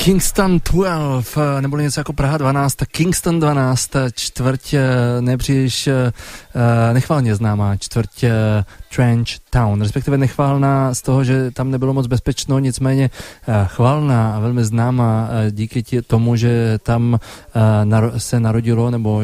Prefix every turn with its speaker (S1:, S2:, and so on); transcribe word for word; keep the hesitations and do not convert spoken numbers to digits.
S1: Kingston dvanáct, neboli něco jako Praha dvanáct, tak Kingston dvanáct, čtvrť nepříliš nechvalně známá, čtvrť Trench Town, respektive nechválná z toho, že tam nebylo moc bezpečno, nicméně chválná a velmi známá díky tomu, že tam se narodilo nebo